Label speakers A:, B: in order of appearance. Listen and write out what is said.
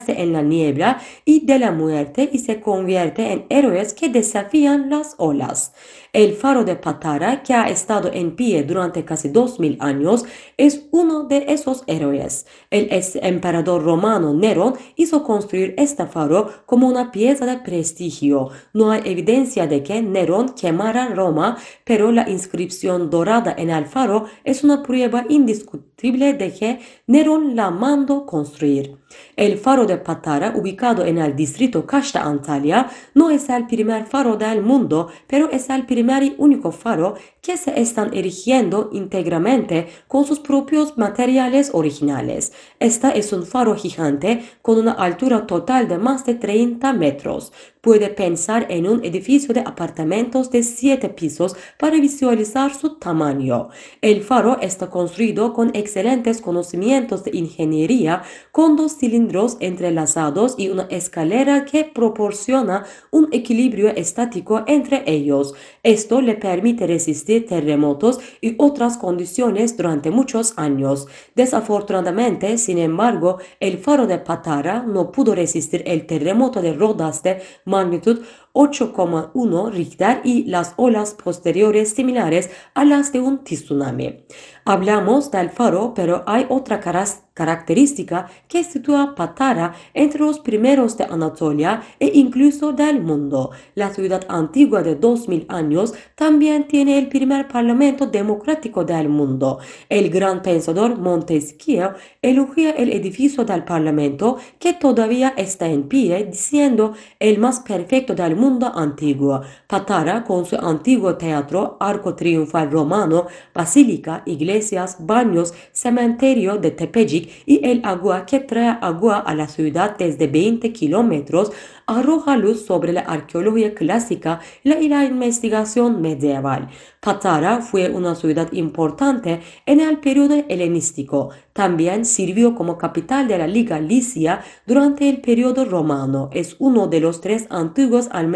A: en la niebla y de la muerte y se convierte en héroes que desafían las olas. El faro de Patara, que ha estado en pie durante casi 2000 años, es uno de esos héroes. El emperador romano Nerón hizo construir este faro como una pieza de prestigio. No hay evidencia de que Nerón quemara Roma, pero la inscripción dorada en el faro es una prueba indiscutible de que Nerón la mandó construir. El faro de Patara, ubicado en el distrito Kaşla, Antalya, no es el primer faro del mundo, pero es el primer y único faro que se están erigiendo íntegramente con sus propios materiales originales. Esta es un faro gigante con una altura total de más de 30 metros. Puede pensar en un edificio de apartamentos de 7 pisos para visualizar su tamaño. El faro está construido con excelentes conocimientos de ingeniería, con 2 cilindros entrelazados y una escalera que proporciona un equilibrio estático entre ellos. Esto le permite resistir terremotos y otras condiciones durante muchos años. Desafortunadamente, sin embargo, el faro de Patara no pudo resistir el terremoto de Rodas de magnitud 8,1 Richter y las olas posteriores similares a las de un tsunami. Hablamos del faro, pero hay otra característica que sitúa Patara entre los primeros de Anatolia e incluso del mundo. La ciudad antigua de 2000 años también tiene el primer parlamento democrático del mundo. El gran pensador Montesquieu elogia el edificio del parlamento, que todavía está en pie, diciendo el más perfecto del mundo antiguo. Patara, con su antiguo teatro, arco triunfal romano, basílica, iglesias, baños, cementerio de Tepecik y el agua que trae agua a la ciudad desde 20 kilómetros, arroja luz sobre la arqueología clásica y la investigación medieval. Patara fue una ciudad importante en el periodo helenístico. También sirvió como capital de la Liga Licia durante el periodo romano. Es uno de los 3 antiguos almenas